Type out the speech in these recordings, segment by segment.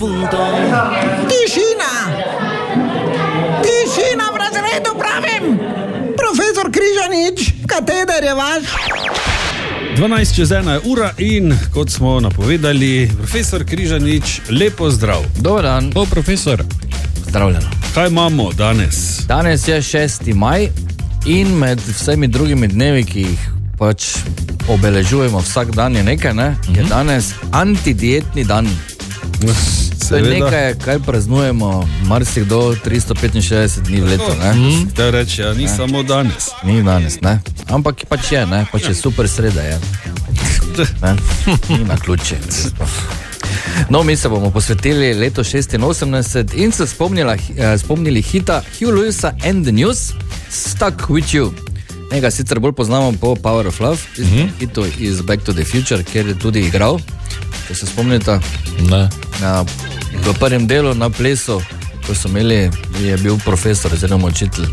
difunto. Tišina v razredu pravim. Profesor Križanič, kateder je vaš? 12:01 je ura in kot smo napovedali, profesor Križanič, lepo zdrav. Dobar dan. O, profesor. Zdravljeno. Kaj imamo danes? Danes je 6. maj in med vsemi drugimi dnevi, ki jih pač obeležujemo vsak dan je nekaj, ne? Je danes antidietni dan. To je nekaj, kar praznujemo marsikdo 365 dni v letu, ne? Te reči, ja, ni samo danes. Ni danes, ne? Ampak pač je, ne? Pač je super sreda, je. Ne? Ni na ključe. No, mi se bomo posvetili leto 86 in se spomnili hita Huey Lewisa and the News, Stuck With You. Njega sicer bolj poznamo po Power of Love, hitu iz Back to the Future, kjer je tudi igral, če se spomnite. Ne. V prvem delu na plesu, ko so imeli, je bil profesor oziroma učitelj.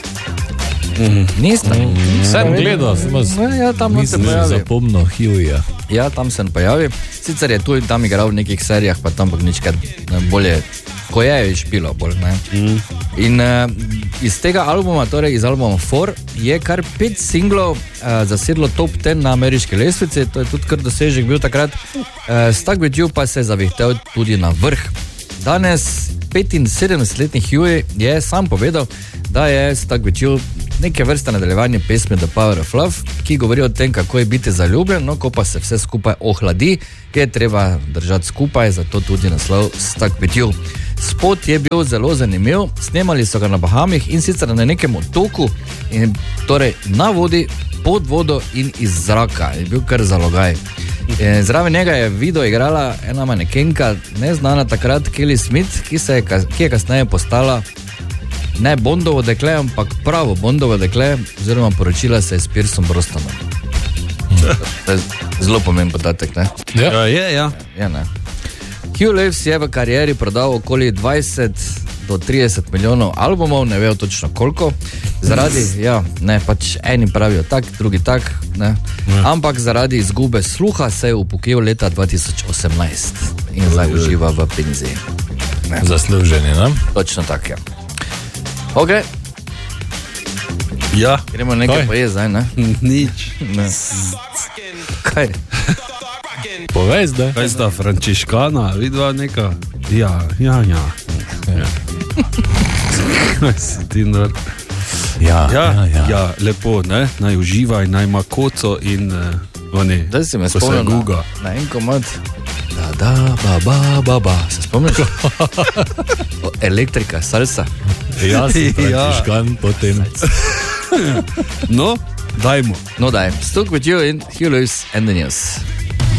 Niste? Sem gledal, tam se pojavi. Zapomnil Hueyja. Ja, tam se pojavi. Sicer je tu in tam igral v nekih serijah, pa tam pa nič kaj bolje, ko je špilo bolj, ne. In iz tega albuma, torej iz albuma 4, je kar 5 singlov zasedlo top 10 na ameriški lestvici, to je tudi kar dosežek bil takrat. Stuck With You pa se je zavihtel tudi na vrh. Danes 75-letni Huey je sam povedal, da je Stuck With You neke vrste nadaljevanje pesmi The Power of Love, ki govori o tem, kako je biti zaljubljen, no, ko pa se vse skupaj ohladi, je treba držati skupaj, zato tudi naslov Stuck With You. Spot je bil zelo zanimiv, snemali so ga na Bahamih in sicer na nekem otoku, in torej na vodi, pod vodo in iz zraka, je bil kar zalogaj. Zraven njega je video igrala ena manekenka, neznana takrat, Kelly Smith, ki je kasneje postala ne Bondovo dekle, ampak pravo Bondovo dekle, oziroma poročila se je s Piersom Brosnanom. To je zelo pomemben podatek, ne? Ja. Ja, ne. Huey Lewis je v karieri prodal okoli 20 do 30 milijonov albumov, ne vejo točno koliko, zaradi, pač eni pravijo tak, drugi tak, ne, ampak zaradi izgube sluha se je upokojil leta 2018 in zdaj uživa v penziji. Zasluženi, ne? Točno tak, ja. Ok. Ja. Gremo nekaj pojesti zdaj, ne? Nič. Ne. Kaj? Povej zdaj. Kaj sta frančiškana, vidva neka? Ja. Kaj si ti nor? Ja, lepo, ne? Naj uživa in naj ima koco in oni, Zdaj si me ko se spomnil guga. na en komad. Ba. Se spomniš? Elektrika, salsa. Jaz sem frančiškan potem. No, dajmo. No daj, Stuck With You in Huey Lewis and the News.